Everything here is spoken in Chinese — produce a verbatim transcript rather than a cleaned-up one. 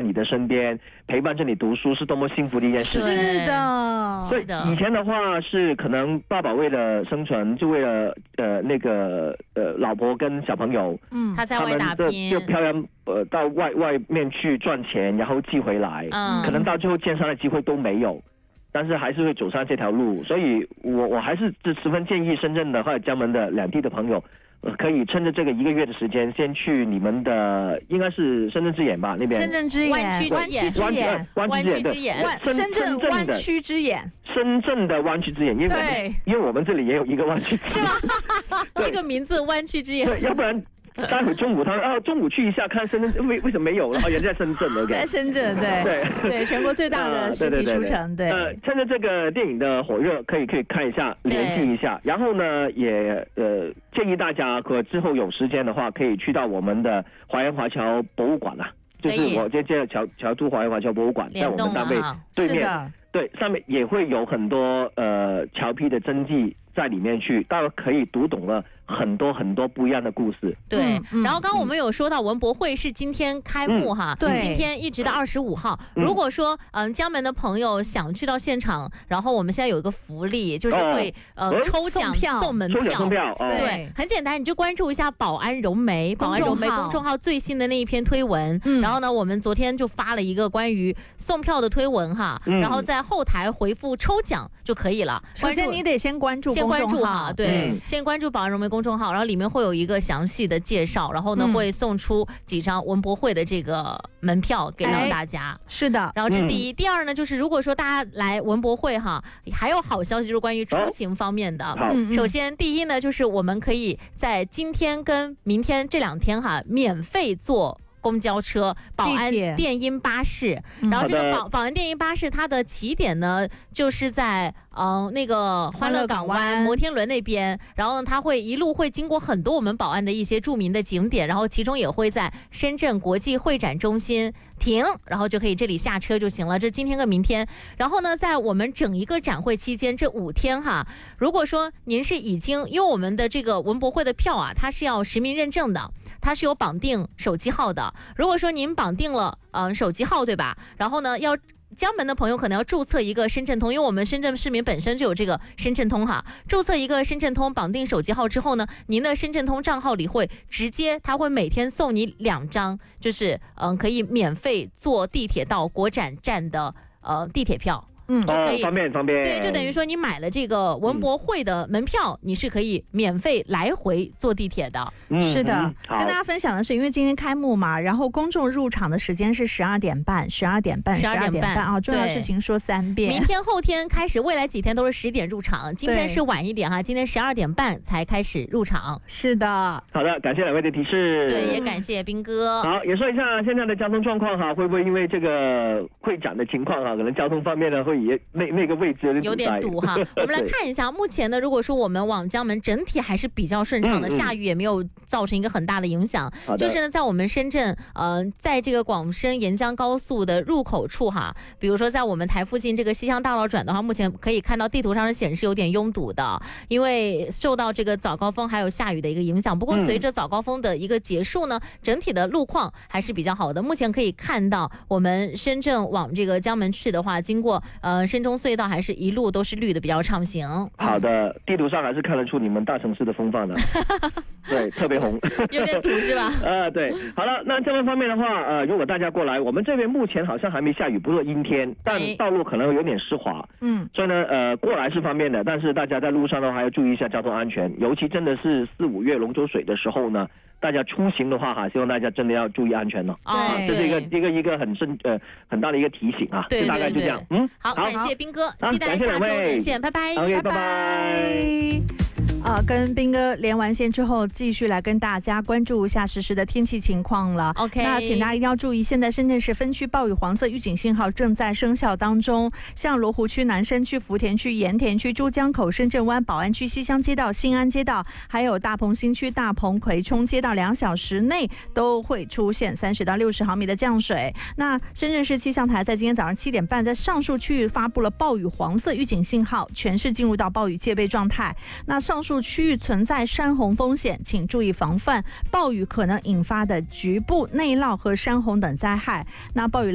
你的身边，陪伴着你读书，是多么幸福的一件事情。 是的， 所以以前的话是可能爸爸为了生存，就为了呃那个呃老婆跟小朋友， 嗯，他在外打拼， 就漂洋呃到外外面去赚钱，然后寄回来，嗯，可能到最后见上的机会都没有。但是还是会走上这条路，所以我我还是十分建议深圳的或者江门的两地的朋友，呃，可以趁着这个一个月的时间，先去你们的应该是深圳之眼吧那边。 深圳之眼， 湾区湾区之眼， 湾区之眼， 对，深圳湾区之眼， 深圳的湾区之眼，因为我们因为我们这里也有一个湾区之眼， 是吗？这个名字湾区之眼， 对，要不然。待会中午他啊，中午去一下看深圳为为什么没有了？哦，人在深圳 ，OK， 在深圳，对对对，全国最大的实体书城，对。 呃，趁着这个电影的火热，可以可以看一下，联系一下。然后呢，也呃建议大家，可之后有时间的话，可以去到我们的华严华侨博物馆啊，就是我接接侨侨都华严华侨博物馆，在我们单位对面，对，上面也会有很多呃侨批的真迹在里面去，大家可以读懂了很多很多不一样的故事。 对，嗯、然后刚刚我们有说到文博会是今天开幕哈， 嗯、对， 今天一直到二十五号。嗯、如果说嗯江门的朋友想去到现场，然后我们现在有一个福利，就是会、哦、呃抽奖送门票， 送票，哦、 对，很简单，你就关注一下宝安融媒，宝安融媒公众号最新的那一篇推文。嗯、然后呢，我们昨天就发了一个关于送票的推文哈，嗯、然后在后台回复抽奖就可以了。 首先你得先关注公众号， 先关注哈，对， 嗯、 先关注宝安融媒公众号，然后里面会有一个详细的介绍，然后呢、嗯、会送出几张文博会的这个门票给到大家。 哎、是的， 然后这是第一，嗯、第二呢，就是如果说大家来文博会哈，还有好消息就是关于出行方面的。 好， 首先第一呢，就是我们可以在今天跟明天这两天哈，免费坐公交车、宝安电音巴士，然后这个宝宝安电音巴士它的起点呢，就是在嗯、呃、那个欢乐港湾摩天轮那边，然后呢它会一路会经过很多我们宝安的一些著名的景点，然后其中也会在深圳国际会展中心停，然后就可以这里下车就行了。这今天跟明天，然后呢，在我们整一个展会期间这五天哈，如果说您是已经因为我们的这个文博会的票啊，它是要实名认证的。它是有绑定手机号的，如果说您绑定了嗯、呃、手机号对吧，然后呢要江门的朋友可能要注册一个深圳通，因为我们深圳市民本身就有这个深圳通哈，注册一个深圳通绑定手机号之后呢，您的深圳通账号里会直接它会每天送你两张，就是嗯、呃、可以免费坐地铁到国展站的呃地铁票。 嗯， 就可以、 哦、方便方便。 对，就等于说你买了这个文博会的门票，嗯、你是可以免费来回坐地铁的。 嗯，是的。嗯、跟大家分享的是，因为今天开幕嘛，然后公众入场的时间是十二点半，十二点半，十二点半啊！重要事情说三遍。 明天、后天开始，未来几天都是十点入场，今天是晚一点哈，今天十二点半才开始入场。 是的。 好的，感谢两位的提示。 对，也感谢斌哥。 好，也说一下现在的交通状况哈，会不会因为这个会展的情况哈，可能交通方面呢会也那那个位置有点堵哈。我们来看一下，目前呢，如果说我们往江门整体还是比较顺畅的，嗯嗯下雨也没有造成一个很大的影响。就是呢，在我们深圳，呃，在这个广深沿江高速的入口处哈，比如说在我们台附近这个西乡大道转的话，目前可以看到地图上是显示有点拥堵的，因为受到这个早高峰还有下雨的一个影响。不过随着早高峰的一个结束呢，整体的路况还是比较好的。目前可以看到，我们深圳往这个江门去的话，经过呃深中隧道还是一路都是绿的，比较畅行。 好的，地图上还是看得出你们大城市的风范的，对，特别红， 有点堵是吧？ 呃，对。好了，那这方面的话，呃，如果大家过来，我们这边目前好像还没下雨，不是阴天，但道路可能有点湿滑，嗯，所以呢，呃，过来是方便的，但是大家在路上的话要注意一下交通安全，尤其真的是四五月龙舟水的时候呢。大家出行的话哈，希望大家真的要注意安全了。啊，这是一个一个一个很深呃很大的一个提醒啊。 对对对， 大概就这样。嗯， 好，感谢斌哥，期待下周连线，拜拜。 OK， 拜拜。 啊，跟斌哥连完线之后，继续来跟大家关注一下实时的天气情况了。 OK， 那请大家一定要注意，现在深圳市分区暴雨黄色预警信号正在生效当中，像罗湖区、南山区、福田区、盐田区、珠江口、深圳湾、宝安区、西乡街道、新安街道，还有大鹏新区、大鹏葵涌街道，两小时内都会出现三十到六十毫米的降水。那深圳市气象台在今天早上七点半，在上述区域发布了暴雨黄色预警信号，全市进入到暴雨戒备状态。那上述区域存在山洪风险，请注意防范暴雨可能引发的局部内涝和山洪等灾害。那暴雨